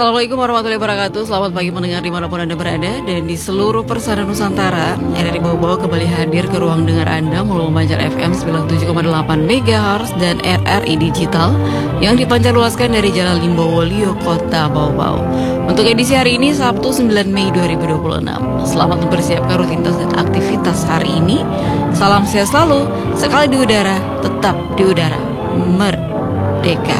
Assalamualaikum warahmatullahi wabarakatuh. Selamat pagi pendengar dimanapun Anda berada. Dan di seluruh persada Nusantara, RRI Bawah kembali hadir ke ruang dengar Anda melalui Banjar FM 97,8 MHz dan RRI Digital yang dipancarluaskan dari Jalan Limbowolio, Kota Bau-Bau. Untuk edisi hari ini, Sabtu 9 Mei 2026. Selamat mempersiapkan rutinitas dan aktivitas hari ini. Salam sehat selalu, sekali di udara, tetap di udara. Merdeka.